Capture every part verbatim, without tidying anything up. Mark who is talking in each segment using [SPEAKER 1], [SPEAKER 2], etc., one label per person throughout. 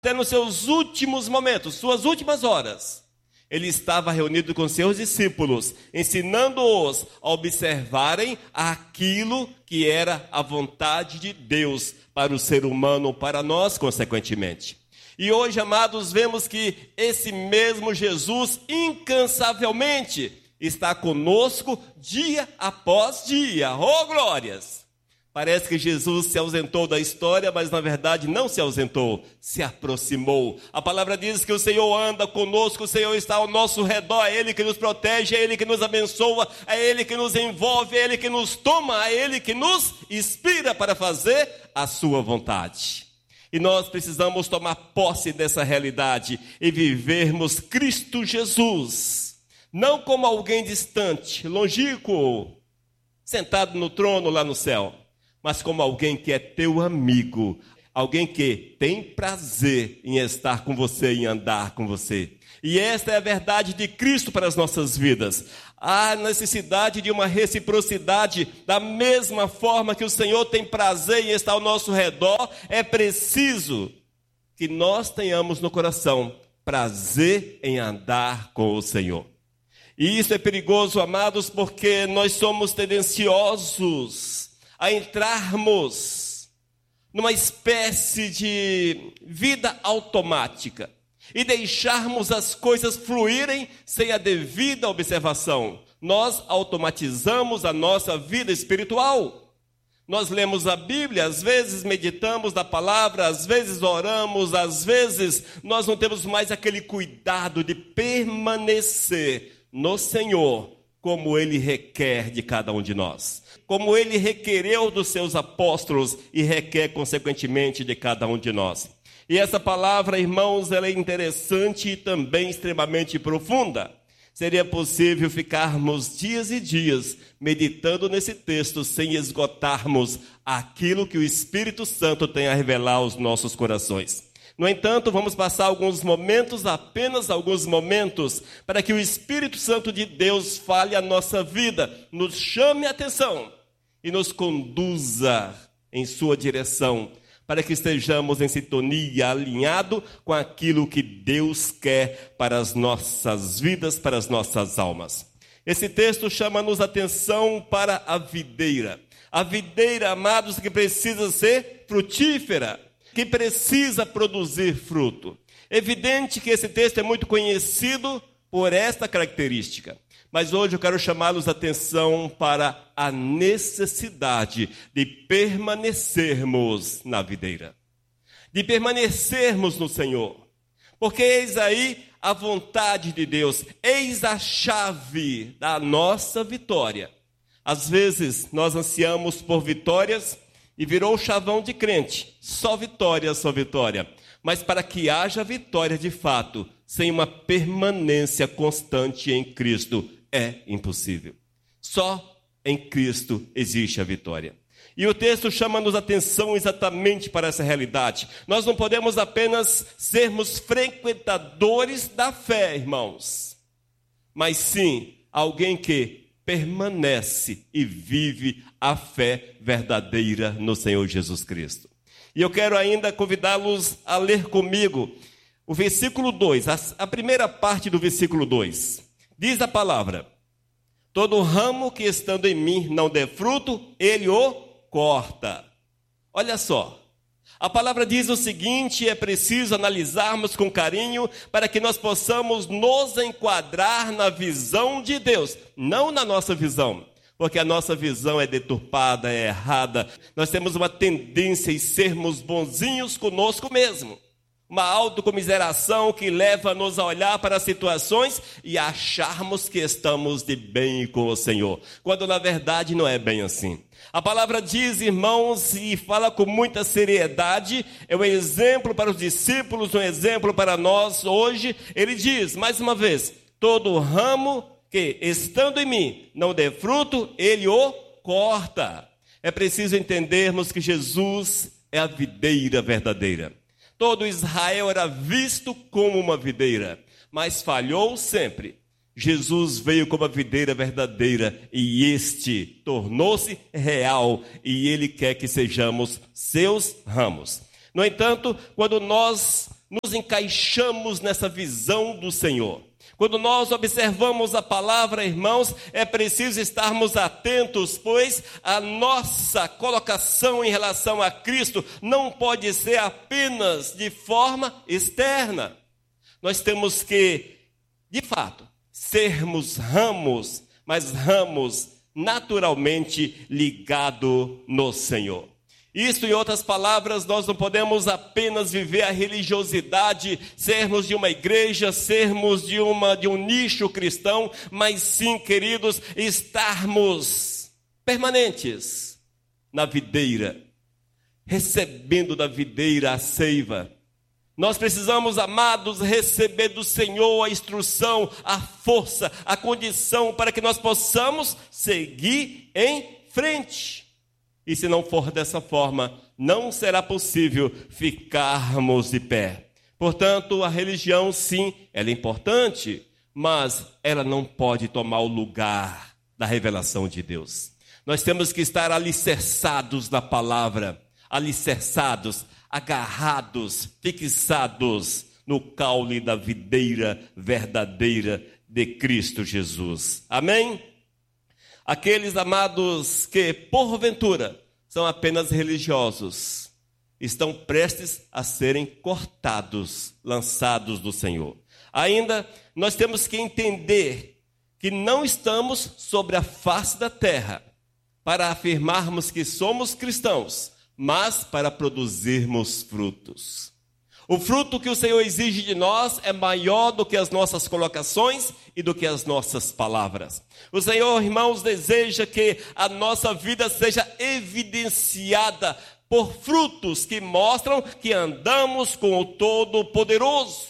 [SPEAKER 1] até nos seus últimos momentos, suas últimas horas, ele estava reunido com seus discípulos, ensinando-os a observarem aquilo que era a vontade de Deus para o ser humano, para nós, consequentemente. E hoje, amados, vemos que esse mesmo Jesus, incansavelmente, está conosco dia após dia. Oh, glórias! Parece que Jesus se ausentou da história, mas na verdade não se ausentou, se aproximou. A palavra diz que o Senhor anda conosco, o Senhor está ao nosso redor, é Ele que nos protege, é Ele que nos abençoa, é Ele que nos envolve, é Ele que nos toma, é Ele que nos inspira para fazer a sua vontade. E nós precisamos tomar posse dessa realidade e vivermos Cristo Jesus, não como alguém distante, longínquo, sentado no trono lá no céu, mas como alguém que é teu amigo, alguém que tem prazer em estar com você, em andar com você. E esta é a verdade de Cristo para as nossas vidas. Há necessidade de uma reciprocidade, da mesma forma que o Senhor tem prazer em estar ao nosso redor, é preciso que nós tenhamos no coração prazer em andar com o Senhor. E isso é perigoso, amados, porque nós somos tendenciosos a entrarmos numa espécie de vida automática e deixarmos as coisas fluírem sem a devida observação. Nós automatizamos a nossa vida espiritual. Nós lemos a Bíblia, às vezes meditamos da palavra, às vezes oramos, às vezes nós não temos mais aquele cuidado de permanecer no Senhor, como Ele requer de cada um de nós, como Ele requereu dos seus apóstolos e requer, consequentemente, de cada um de nós. E essa palavra, irmãos, ela é interessante e também extremamente profunda. Seria possível ficarmos dias e dias meditando nesse texto sem esgotarmos aquilo que o Espírito Santo tem a revelar aos nossos corações. No entanto, vamos passar alguns momentos, apenas alguns momentos, para que o Espírito Santo de Deus fale a nossa vida, nos chame a atenção e nos conduza em sua direção, para que estejamos em sintonia, alinhado com aquilo que Deus quer para as nossas vidas, para as nossas almas. Esse texto chama-nos a atenção para a videira. A videira, amados, que precisa ser frutífera, que precisa produzir fruto. Evidente que esse texto é muito conhecido por esta característica, mas hoje eu quero chamá-los a atenção para a necessidade de permanecermos na videira, de permanecermos no Senhor, porque eis aí a vontade de Deus, eis a chave da nossa vitória. Às vezes nós ansiamos por vitórias e virou o chavão de crente, só vitória, só vitória. Mas para que haja vitória de fato, sem uma permanência constante em Cristo, é impossível. Só em Cristo existe a vitória. E o texto chama-nos atenção exatamente para essa realidade. Nós não podemos apenas sermos frequentadores da fé, irmãos, mas sim alguém que permanece e vive a fé verdadeira no Senhor Jesus Cristo. E eu quero ainda convidá-los a ler comigo o versículo dois, a, a primeira parte do versículo dois. Diz a palavra: todo ramo que estando em mim não dê fruto, ele o corta. Olha só. A palavra diz o seguinte: é preciso analisarmos com carinho para que nós possamos nos enquadrar na visão de Deus, não na nossa visão, porque a nossa visão é deturpada, é errada. Nós temos uma tendência em sermos bonzinhos conosco mesmo, uma autocomiseração que leva-nos a olhar para as situações e acharmos que estamos de bem com o Senhor, quando na verdade não é bem assim. A palavra diz, irmãos, e fala com muita seriedade, é um exemplo para os discípulos, um exemplo para nós hoje. Ele diz, mais uma vez, todo ramo que, estando em mim, não dê fruto, ele o corta. É preciso entendermos que Jesus é a videira verdadeira. Todo Israel era visto como uma videira, mas falhou sempre. Jesus veio como a videira verdadeira e este tornou-se real e ele quer que sejamos seus ramos. No entanto, quando nós nos encaixamos nessa visão do Senhor. Quando nós observamos a palavra, irmãos, é preciso estarmos atentos, pois a nossa colocação em relação a Cristo não pode ser apenas de forma externa. Nós temos que, de fato, sermos ramos, mas ramos naturalmente ligados no Senhor. Isso, em outras palavras, nós não podemos apenas viver a religiosidade, sermos de uma igreja, sermos de, uma, de um nicho cristão, mas sim, queridos, estarmos permanentes na videira, recebendo da videira a seiva. Nós precisamos, amados, receber do Senhor a instrução, a força, a condição para que nós possamos seguir em frente. E se não for dessa forma, não será possível ficarmos de pé. Portanto, a religião, sim, ela é importante, mas ela não pode tomar o lugar da revelação de Deus. Nós temos que estar alicerçados na palavra, alicerçados, agarrados, fixados no caule da videira verdadeira de Cristo Jesus. Amém? Aqueles, amados, que porventura são apenas religiosos, estão prestes a serem cortados, lançados do Senhor. Ainda, nós temos que entender que não estamos sobre a face da terra para afirmarmos que somos cristãos, mas para produzirmos frutos. O fruto que o Senhor exige de nós é maior do que as nossas colocações e do que as nossas palavras. O Senhor, irmãos, deseja que a nossa vida seja evidenciada por frutos que mostram que andamos com o Todo-Poderoso.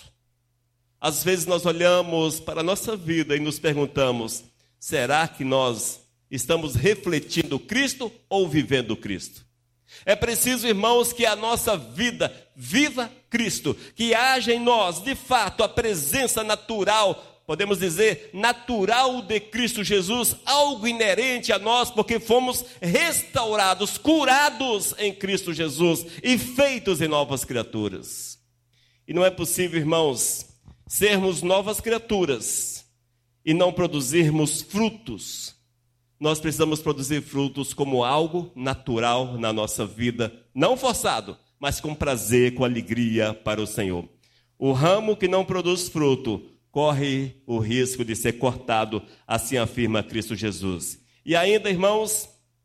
[SPEAKER 1] Às vezes nós olhamos para a nossa vida e nos perguntamos, será que nós estamos refletindo Cristo ou vivendo Cristo? É preciso, irmãos, que a nossa vida viva Cristo, que haja em nós, de fato, a presença natural, podemos dizer, natural de Cristo Jesus, algo inerente a nós, porque fomos restaurados, curados em Cristo Jesus e feitos em novas criaturas. E não é possível, irmãos, sermos novas criaturas e não produzirmos frutos. Nós precisamos produzir frutos como algo natural na nossa vida, não forçado, mas com prazer, com alegria para o Senhor. O ramo que não produz fruto corre o risco de ser cortado, assim afirma Cristo Jesus. E ainda, irmãos,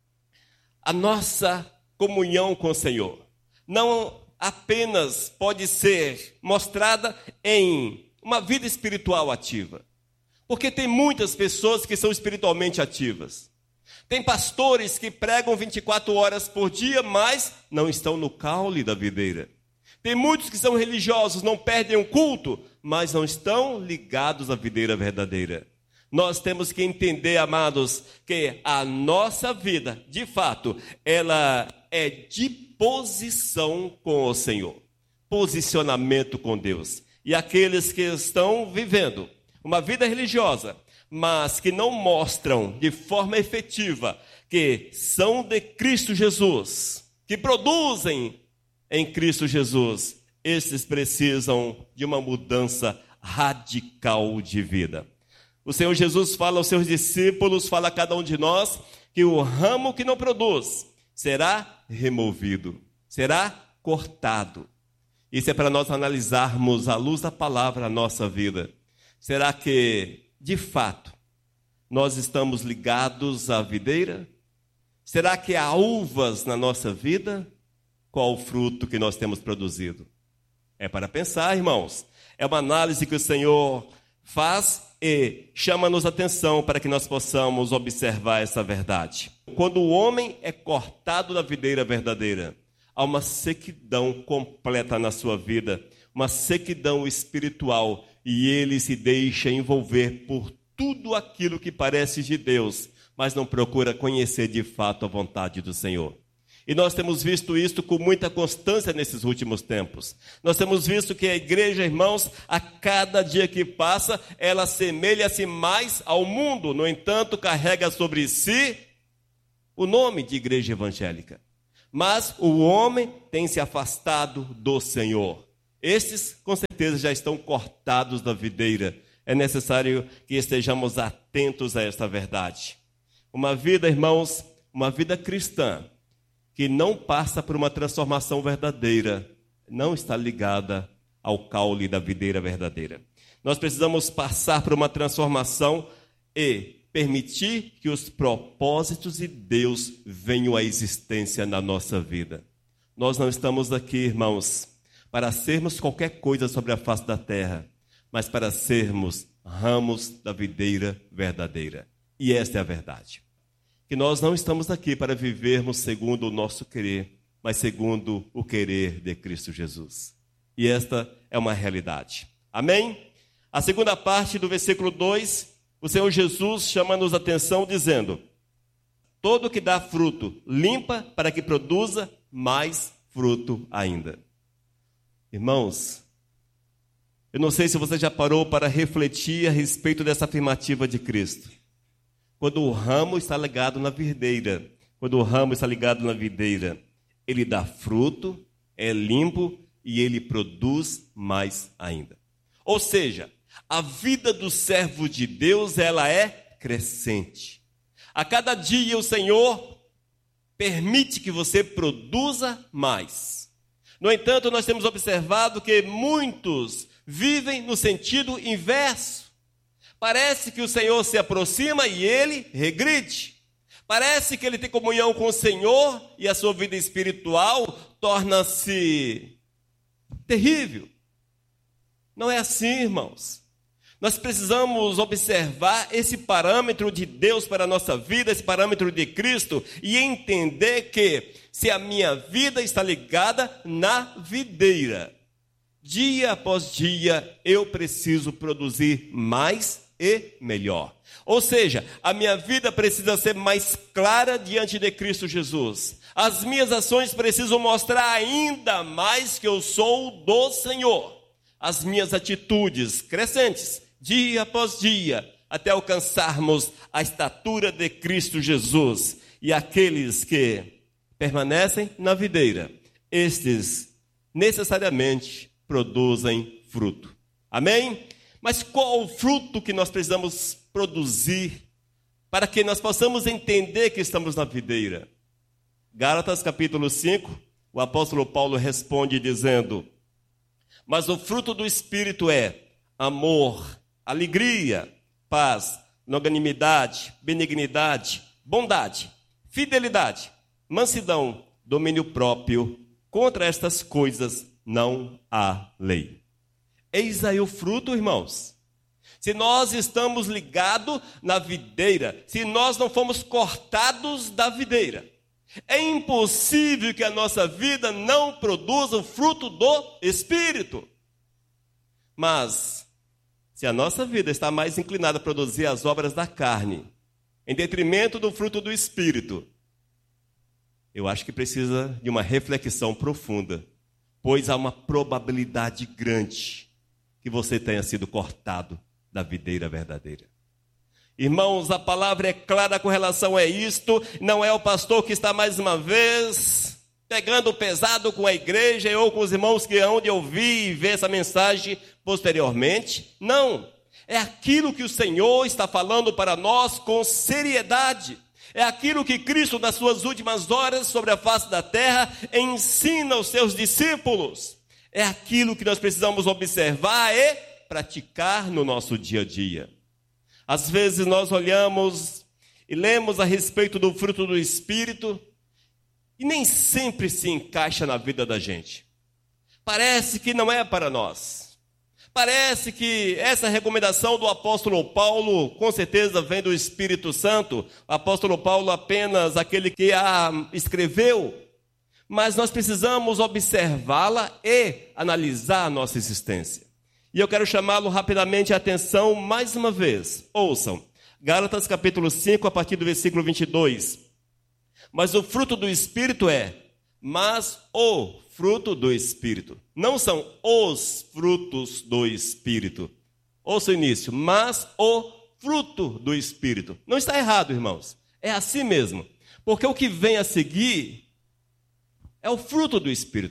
[SPEAKER 1] a nossa comunhão com o Senhor não apenas pode ser mostrada em uma vida espiritual ativa. Porque tem muitas pessoas que são espiritualmente ativas. Tem pastores que pregam vinte e quatro horas por dia, mas não estão no caule da videira. Tem muitos que são religiosos, não perdem um culto, mas não estão ligados à videira verdadeira. Nós temos que entender, amados, que a nossa vida, de fato, ela é de posição com o Senhor. Posicionamento com Deus. E aqueles que estão vivendo uma vida religiosa, mas que não mostram de forma efetiva que são de Cristo Jesus, que produzem em Cristo Jesus, esses precisam de uma mudança radical de vida. O Senhor Jesus fala aos seus discípulos, fala a cada um de nós, que o ramo que não produz será removido, será cortado. Isso é para nós analisarmos à luz da palavra a nossa vida. Será que, de fato, nós estamos ligados à videira? Será que há uvas na nossa vida? Qual o fruto que nós temos produzido? É para pensar, irmãos. É uma análise que o Senhor faz e chama-nos atenção para que nós possamos observar essa verdade. Quando o homem é cortado da videira verdadeira, há uma sequidão completa na sua vida, uma sequidão espiritual, e ele se deixa envolver por tudo aquilo que parece de Deus, mas não procura conhecer de fato a vontade do Senhor. E nós temos visto isso com muita constância nesses últimos tempos. Nós temos visto que a igreja, irmãos, a cada dia que passa, ela assemelha-se mais ao mundo. No entanto, carrega sobre si o nome de igreja evangélica. Mas o homem tem se afastado do Senhor. estes com certeza já estão cortados da videira. É necessário que estejamos atentos a esta verdade. Uma vida, irmãos, uma vida cristã, que não passa por uma transformação verdadeira, não está ligada ao caule da videira verdadeira. Nós precisamos passar por uma transformação e permitir que os propósitos de Deus venham à existência na nossa vida. Nós não estamos aqui, irmãos, para sermos qualquer coisa sobre a face da terra, mas para sermos ramos da videira verdadeira. E esta é a verdade. Que nós não estamos aqui para vivermos segundo o nosso querer, mas segundo o querer de Cristo Jesus. E esta é uma realidade. Amém? A segunda parte do versículo dois, o Senhor Jesus chama-nos a atenção dizendo: todo que dá fruto, limpa para que produza mais fruto ainda. Irmãos, eu não sei se você já parou para refletir a respeito dessa afirmativa de Cristo. Quando o ramo está ligado na videira, quando o ramo está ligado na videira, ele dá fruto, é limpo e ele produz mais ainda. Ou seja, a vida do servo de Deus, ela é crescente. A cada dia o Senhor permite que você produza mais. No entanto, nós temos observado que muitos vivem no sentido inverso. Parece que o Senhor se aproxima e ele regride. Parece que ele tem comunhão com o Senhor e a sua vida espiritual torna-se terrível. Não é assim, irmãos. Nós precisamos observar esse parâmetro de Deus para a nossa vida, esse parâmetro de Cristo, e entender que se a minha vida está ligada na videira, dia após dia eu preciso produzir mais e melhor. Ou seja, a minha vida precisa ser mais clara diante de Cristo Jesus. As minhas ações precisam mostrar ainda mais que eu sou do Senhor. As minhas atitudes crescentes, dia após dia, até alcançarmos a estatura de Cristo Jesus. E aqueles que permanecem na videira, estes necessariamente produzem fruto. Amém? Mas qual o fruto que nós precisamos produzir para que nós possamos entender que estamos na videira? Gálatas capítulo cinco, o apóstolo Paulo responde dizendo: mas o fruto do Espírito é amor, alegria, paz, longanimidade, benignidade, bondade, fidelidade, mansidão, domínio próprio. Contra estas coisas não há lei. Eis aí o fruto, irmãos. Se nós estamos ligados na videira, se nós não fomos cortados da videira, é impossível que a nossa vida não produza o fruto do Espírito. Mas, se a nossa vida está mais inclinada a produzir as obras da carne, em detrimento do fruto do Espírito, eu acho que precisa de uma reflexão profunda, pois há uma probabilidade grande que você tenha sido cortado da videira verdadeira. Irmãos, a palavra é clara com relação a isto. Não é o pastor que está mais uma vez pegando pesado com a igreja ou com os irmãos que hão de ouvir e ver essa mensagem posteriormente. Não, é aquilo que o Senhor está falando para nós com seriedade. É aquilo que Cristo, nas suas últimas horas sobre a face da terra, ensina aos seus discípulos. É aquilo que nós precisamos observar e praticar no nosso dia a dia. Às vezes nós olhamos e lemos a respeito do fruto do Espírito e nem sempre se encaixa na vida da gente. Parece que não é para nós. Parece que essa recomendação do apóstolo Paulo, com certeza vem do Espírito Santo. O apóstolo Paulo apenas aquele que a escreveu. Mas nós precisamos observá-la e analisar a nossa existência. E eu quero chamá-lo rapidamente a atenção mais uma vez. Ouçam, Gálatas capítulo cinco, a partir do versículo vinte e dois. Mas o fruto do Espírito é, mas o fruto do Espírito. Não são os frutos do Espírito. Ouça o início, mas o fruto do Espírito. Não está errado, irmãos. É assim mesmo. Porque o que vem a seguir é o fruto do Espírito.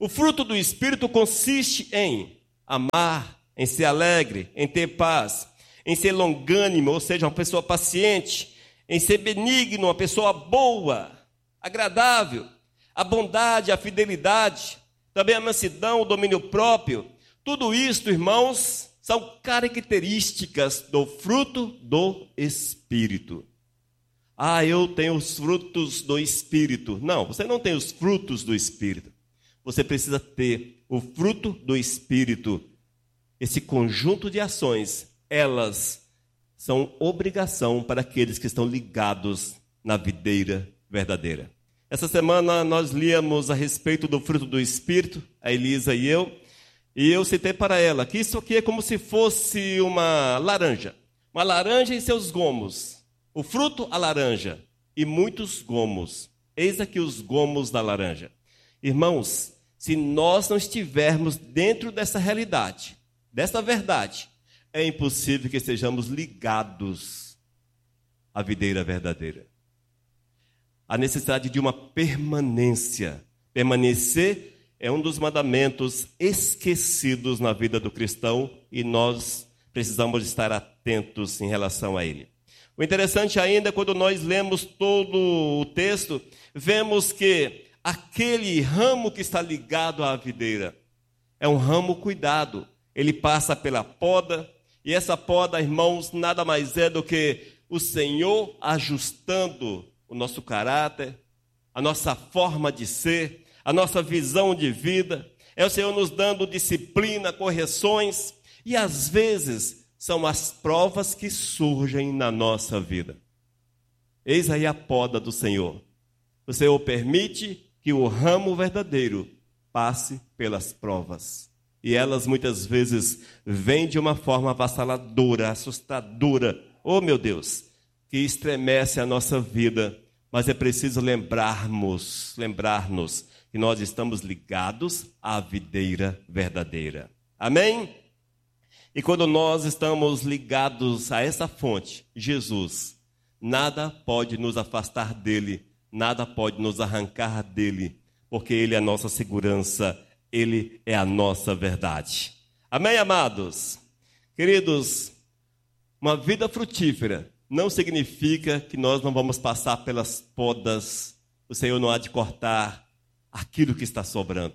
[SPEAKER 1] O fruto do Espírito consiste em amar, em ser alegre, em ter paz, em ser longânimo, ou seja, uma pessoa paciente, em ser benigno, uma pessoa boa, agradável, a bondade, a fidelidade, também a mansidão, o domínio próprio. Tudo isto, irmãos, são características do fruto do Espírito. Ah, eu tenho os frutos do Espírito. Não, você não tem os frutos do Espírito. Você precisa ter o fruto do Espírito. Esse conjunto de ações, elas são obrigação para aqueles que estão ligados na videira verdadeira. Essa semana nós líamos a respeito do fruto do Espírito, a Elisa e eu, e eu citei para ela que isso aqui é como se fosse uma laranja. Uma laranja e seus gomos. O fruto, a laranja, e muitos gomos. Eis aqui os gomos da laranja. Irmãos, se nós não estivermos dentro dessa realidade, dessa verdade, é impossível que estejamos ligados à videira verdadeira. A necessidade de uma permanência. Permanecer é um dos mandamentos esquecidos na vida do cristão e nós precisamos estar atentos em relação a ele. O interessante ainda, quando nós lemos todo o texto, vemos que aquele ramo que está ligado à videira é um ramo cuidado. Ele passa pela poda, e essa poda, irmãos, nada mais é do que o Senhor ajustando o nosso caráter, a nossa forma de ser, a nossa visão de vida. É o Senhor nos dando disciplina, correções, e às vezes são as provas que surgem na nossa vida. Eis aí a poda do Senhor. O Senhor permite que o ramo verdadeiro passe pelas provas. E elas muitas vezes vêm de uma forma avassaladora, assustadora. Oh, meu Deus, que estremece a nossa vida. Mas é preciso lembrarmos, lembrar-nos que nós estamos ligados à videira verdadeira. Amém? E quando nós estamos ligados a essa fonte, Jesus, nada pode nos afastar dele, nada pode nos arrancar dele, porque ele é a nossa segurança, ele é a nossa verdade. Amém, amados? Queridos, uma vida frutífera não significa que nós não vamos passar pelas podas. O Senhor não há de cortar aquilo que está sobrando.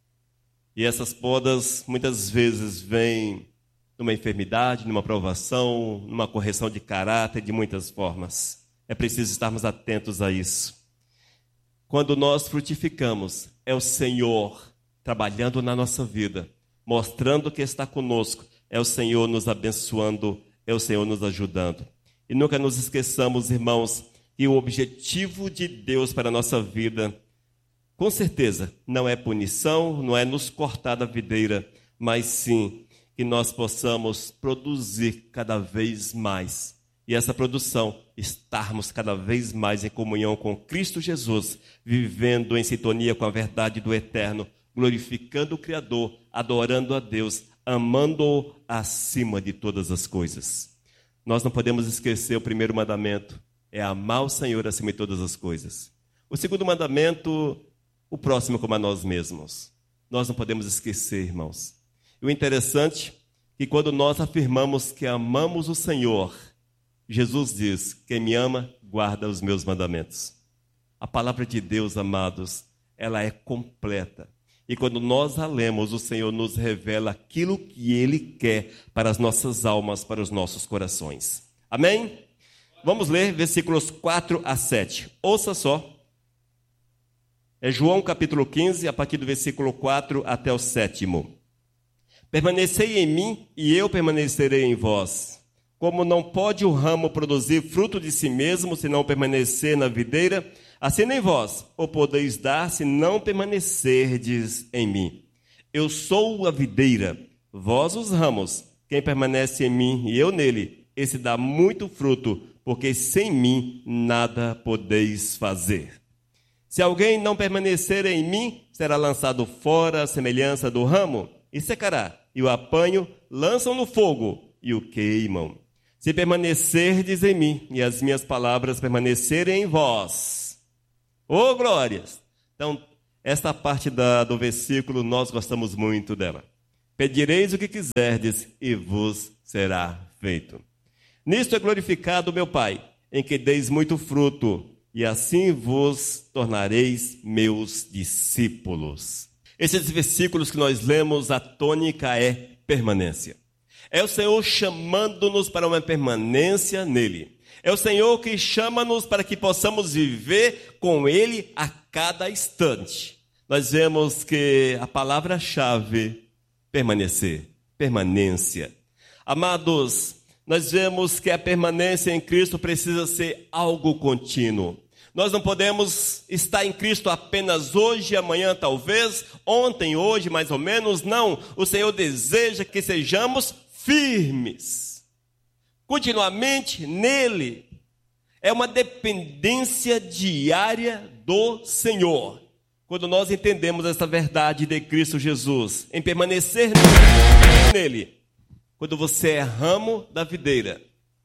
[SPEAKER 1] E essas podas muitas vezes vêm numa enfermidade, numa provação, numa correção de caráter, de muitas formas. É preciso estarmos atentos a isso. Quando nós frutificamos, é o Senhor trabalhando na nossa vida, mostrando que está conosco, é o Senhor nos abençoando, é o Senhor nos ajudando. E nunca nos esqueçamos, irmãos, que o objetivo de Deus para a nossa vida, com certeza, não é punição, não é nos cortar da videira, mas sim que nós possamos produzir cada vez mais. E essa produção, estarmos cada vez mais em comunhão com Cristo Jesus, vivendo em sintonia com a verdade do eterno, glorificando o Criador, adorando a Deus, amando-o acima de todas as coisas. Nós não podemos esquecer o primeiro mandamento, é amar o Senhor acima de todas as coisas. O segundo mandamento, o próximo como a nós mesmos. Nós não podemos esquecer, irmãos. E o interessante é que quando nós afirmamos que amamos o Senhor, Jesus diz, quem me ama, guarda os meus mandamentos. A palavra de Deus, amados, ela é completa. E quando nós a lemos, o Senhor nos revela aquilo que Ele quer para as nossas almas, para os nossos corações. Amém? Vamos ler versículos quatro a sete. Ouça só. É João capítulo quinze, a partir do versículo quatro até o sétimo. Permanecei em mim e eu permanecerei em vós. Como não pode o ramo produzir fruto de si mesmo, se não permanecer na videira, assim nem vós o podeis dar, se não permanecerdes em mim. Eu sou a videira, vós os ramos. Quem permanece em mim e eu nele, esse dá muito fruto, porque sem mim nada podeis fazer. Se alguém não permanecer em mim, será lançado fora à semelhança do ramo, e secará, e o apanho, lançam no fogo, e o queimam. Se permanecerdes em mim, e as minhas palavras permanecerem em vós. Ô, glórias! Então, Esta parte da, do versículo, nós gostamos muito dela. Pedireis o que quiserdes e vos será feito. Nisto é glorificado meu Pai, em que deis muito fruto, e assim vos tornareis meus discípulos. Esses versículos que nós lemos, a tônica é permanência. É o Senhor chamando-nos para uma permanência nele. É o Senhor que chama-nos para que possamos viver com Ele a cada instante. Nós vemos que a palavra-chave, permanecer, permanência. Amados, nós vemos que a permanência em Cristo precisa ser algo contínuo. Nós não podemos estar em Cristo apenas hoje, amanhã talvez, ontem, hoje mais ou menos, não. O Senhor deseja que sejamos firmes. Continuamente nele. É uma dependência diária do Senhor. Quando nós entendemos essa verdade de Cristo Jesus, em permanecer nele. Quando você é ramo da videira,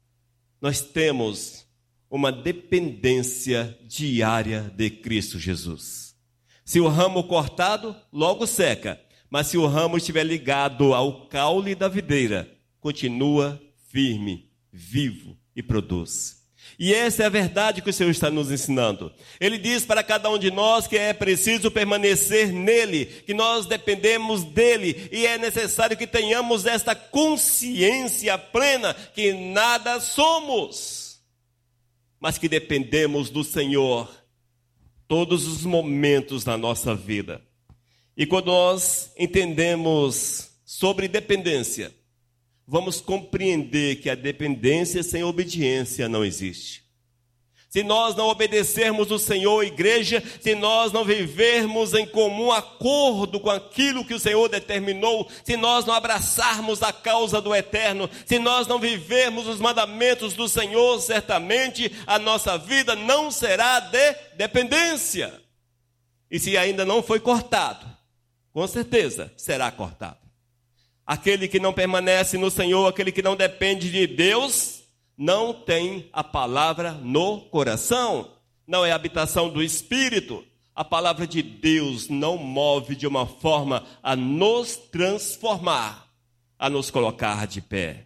[SPEAKER 1] nós temos uma dependência diária de Cristo Jesus. Se o ramo cortado, logo seca. Mas se o ramo estiver ligado ao caule da videira, continua firme, vivo e produz. E essa é a verdade que o Senhor está nos ensinando. Ele diz para cada um de nós que é preciso permanecer nele, que nós dependemos dele, e é necessário que tenhamos esta consciência plena que nada somos, mas que dependemos do Senhor todos os momentos da nossa vida. E quando nós entendemos sobre dependência, vamos compreender que a dependência sem obediência não existe. Se nós não obedecermos o Senhor, igreja, se nós não vivermos em comum acordo com aquilo que o Senhor determinou, se nós não abraçarmos a causa do eterno, se nós não vivermos os mandamentos do Senhor, certamente a nossa vida não será de dependência. E se ainda não foi cortado, com certeza será cortado. Aquele que não permanece no Senhor, aquele que não depende de Deus, não tem a palavra no coração, não é a habitação do Espírito. A palavra de Deus não move de uma forma a nos transformar, a nos colocar de pé.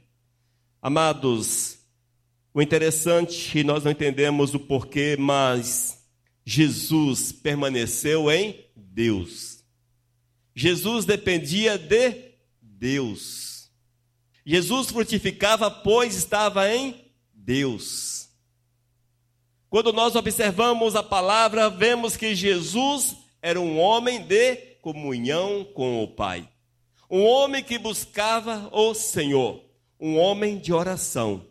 [SPEAKER 1] Amados, o interessante, e nós não entendemos o porquê, mas Jesus permaneceu em Deus. Jesus dependia de Deus. Jesus frutificava, pois estava em Deus. Quando nós observamos a palavra, vemos que Jesus era um homem de comunhão com o Pai. Um homem que buscava o Senhor. Um homem de oração.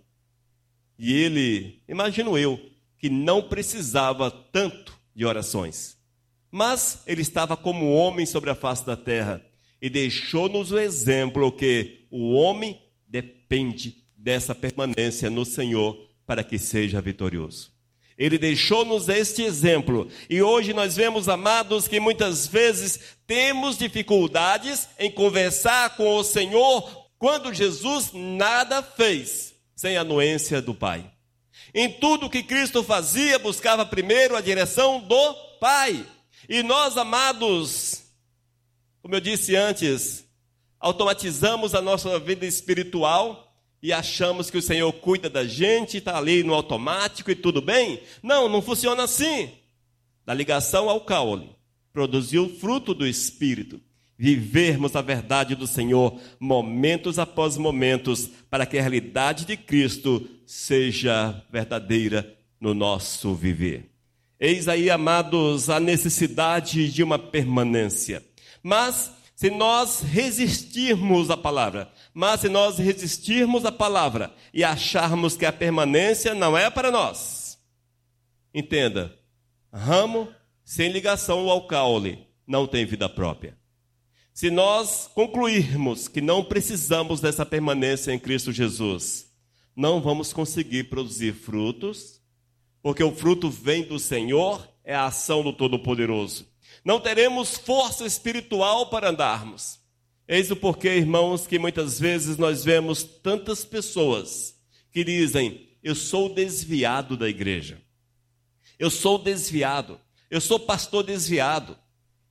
[SPEAKER 1] E ele, imagino eu, que não precisava tanto de orações. Mas ele estava como homem sobre a face da terra. E deixou-nos o exemplo que o homem depende dessa permanência no Senhor para que seja vitorioso. Ele deixou-nos este exemplo. E hoje nós vemos, amados, que muitas vezes temos dificuldades em conversar com o Senhor quando Jesus nada fez sem a anuência do Pai. Em tudo que Cristo fazia, buscava primeiro a direção do Pai. E nós, amados, como eu disse antes, automatizamos a nossa vida espiritual e achamos que o Senhor cuida da gente, está ali no automático e tudo bem. Não, não funciona assim. Da ligação ao caule, produzir o fruto do Espírito, vivermos a verdade do Senhor momentos após momentos, para que a realidade de Cristo seja verdadeira no nosso viver. Eis aí, amados, a necessidade de uma permanência. Mas se nós resistirmos à palavra, mas se nós resistirmos à palavra e acharmos que a permanência não é para nós, entenda, ramo sem ligação ao caule não tem vida própria. Se nós concluirmos que não precisamos dessa permanência em Cristo Jesus, não vamos conseguir produzir frutos, porque o fruto vem do Senhor, é a ação do Todo-Poderoso. Não teremos força espiritual para andarmos. Eis o porquê, irmãos, que muitas vezes nós vemos tantas pessoas que dizem: eu sou desviado da igreja. Eu sou desviado. Eu sou pastor desviado.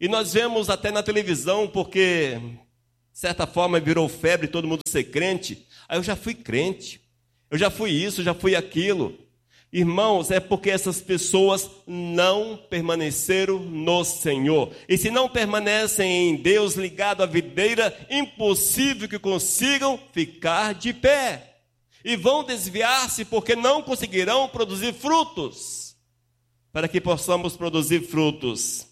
[SPEAKER 1] E nós vemos até na televisão, porque, de certa forma, virou febre todo mundo ser crente. Aí eu já fui crente, eu já fui isso, já fui aquilo. Irmãos, é porque essas pessoas não permaneceram no Senhor. E se não permanecem em Deus, ligado à videira, impossível que consigam ficar de pé. E vão desviar-se porque não conseguirão produzir frutos. Para que possamos produzir frutos,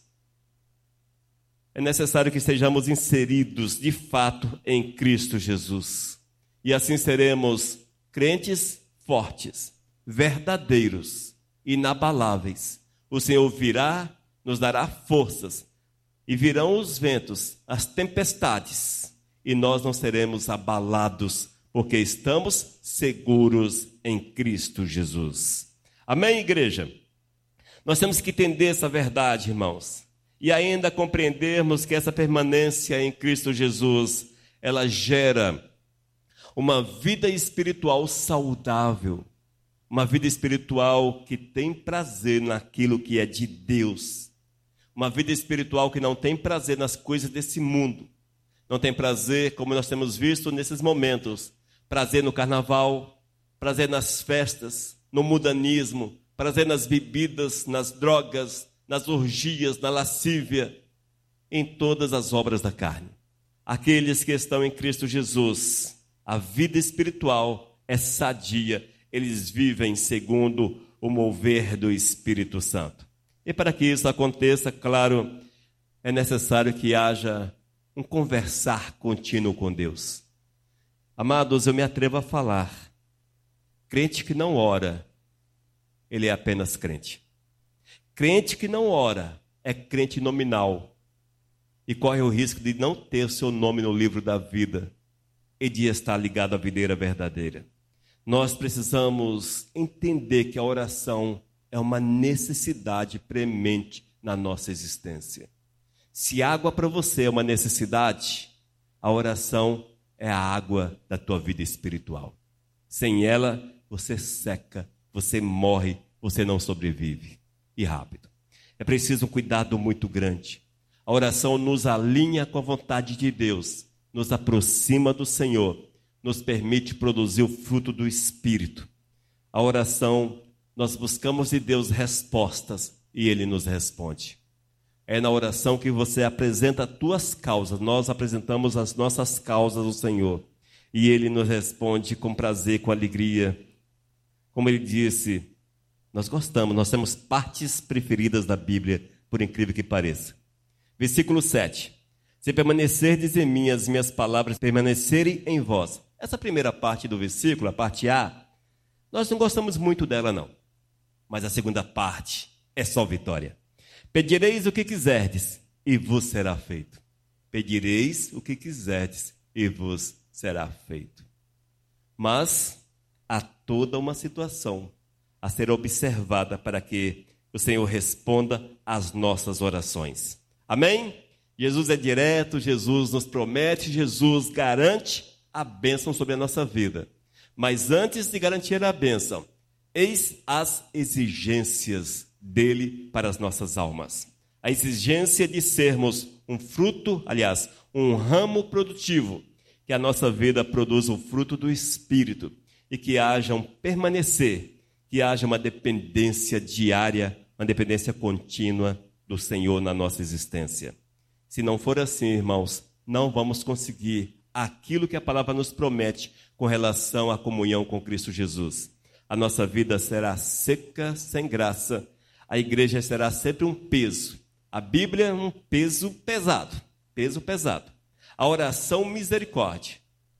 [SPEAKER 1] é necessário que sejamos inseridos de fato em Cristo Jesus. E assim seremos crentes fortes, verdadeiros, inabaláveis. O Senhor virá, nos dará forças, e virão os ventos, as tempestades, e nós não seremos abalados, porque estamos seguros em Cristo Jesus. Amém, igreja? Nós temos que entender essa verdade, irmãos, e ainda compreendermos que essa permanência em Cristo Jesus, ela gera uma vida espiritual saudável, uma vida espiritual que tem prazer naquilo que é de Deus. Uma vida espiritual que não tem prazer nas coisas desse mundo. Não tem prazer, como nós temos visto nesses momentos. Prazer no carnaval, prazer nas festas, no mudanismo, prazer nas bebidas, nas drogas, nas orgias, na lascívia, em todas as obras da carne. Aqueles que estão em Cristo Jesus, a vida espiritual é sadia. Eles vivem segundo o mover do Espírito Santo. E para que isso aconteça, claro, é necessário que haja um conversar contínuo com Deus. Amados, eu me atrevo a falar, crente que não ora, ele é apenas crente. Crente que não ora é crente nominal e corre o risco de não ter o seu nome no livro da vida e de estar ligado à videira verdadeira. Nós precisamos entender que a oração é uma necessidade premente na nossa existência. Se água para você é uma necessidade, a oração é a água da tua vida espiritual. Sem ela, você seca, você morre, você não sobrevive. E rápido. É preciso um cuidado muito grande. A oração nos alinha com a vontade de Deus, nos aproxima do Senhor, nos permite produzir o fruto do Espírito. A oração, nós buscamos de Deus respostas e Ele nos responde. É na oração que você apresenta as tuas causas, nós apresentamos as nossas causas ao Senhor. E Ele nos responde com prazer, com alegria. Como Ele disse, nós gostamos, nós temos partes preferidas da Bíblia, por incrível que pareça. Versículo sete. Se permanecerdes em mim, as minhas palavras permanecerem em vós. Essa primeira parte do versículo, a parte A, nós não gostamos muito dela não. Mas a segunda parte é só vitória. Pedireis o que quiserdes e vos será feito. Pedireis o que quiserdes e vos será feito. Mas há toda uma situação a ser observada para que o Senhor responda às nossas orações. Amém? Jesus é direto, Jesus nos promete, Jesus garante a bênção sobre a nossa vida. Mas antes de garantir a bênção, eis as exigências dele para as nossas almas. A exigência de sermos um fruto, aliás, um ramo produtivo, que a nossa vida produza o fruto do Espírito e que haja um permanecer, que haja uma dependência diária, uma dependência contínua do Senhor na nossa existência. Se não for assim, irmãos, não vamos conseguir aquilo que a palavra nos promete com relação à comunhão com Cristo Jesus. A nossa vida será seca, sem graça. A igreja será sempre um peso. A Bíblia é um peso pesado. Peso pesado. A oração, misericórdia.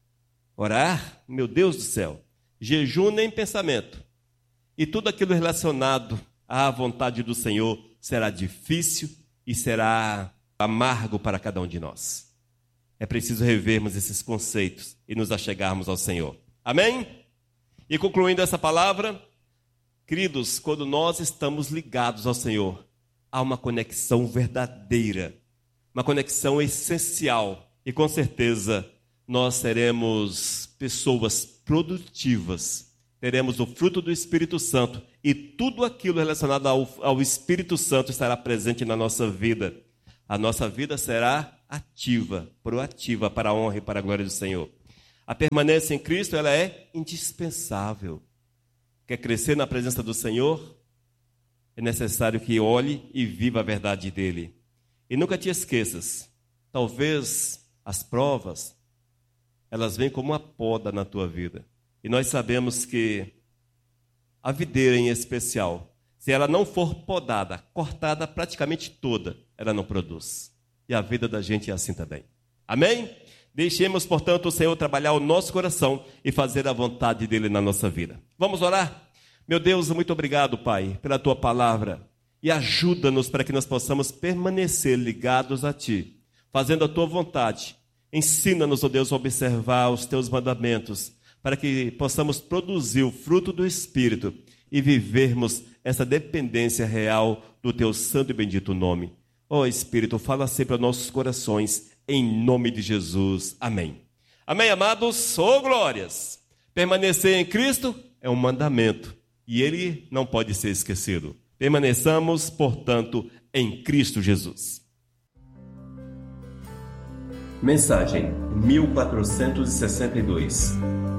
[SPEAKER 1] Orar, meu Deus do céu, jejum nem pensamento. E tudo aquilo relacionado à vontade do Senhor será difícil e será amargo para cada um de nós. É preciso revermos esses conceitos e nos achegarmos ao Senhor. Amém? E concluindo essa palavra, queridos, quando nós estamos ligados ao Senhor, há uma conexão verdadeira, uma conexão essencial. E com certeza nós seremos pessoas produtivas, teremos o fruto do Espírito Santo e tudo aquilo relacionado ao, ao Espírito Santo estará presente na nossa vida. a nossa vida será ativa, proativa, para a honra e para a glória do Senhor. A permanência em Cristo, ela é indispensável. Quer crescer na presença do Senhor? É necessário que olhe e viva a verdade dele. E nunca te esqueças, talvez as provas, elas vêm como uma poda na tua vida. E nós sabemos que a videira em especial, se ela não for podada, cortada praticamente toda, ela não produz. E a vida da gente é assim também. Amém? Deixemos, portanto, o Senhor trabalhar o nosso coração e fazer a vontade dele na nossa vida. Vamos orar? Meu Deus, muito obrigado, Pai, pela tua palavra. E ajuda-nos para que nós possamos permanecer ligados a ti, fazendo a tua vontade. Ensina-nos, ó Deus, a observar os teus mandamentos, para que possamos produzir o fruto do Espírito e vivermos essa dependência real do teu santo e bendito nome. Ó Espírito, fala sempre aos nossos corações, em nome de Jesus. Amém. Amém, amados? Ô glórias! Permanecer em Cristo é um mandamento e ele não pode ser esquecido. Permaneçamos, portanto, em Cristo Jesus. Mensagem mil quatrocentos e sessenta e dois.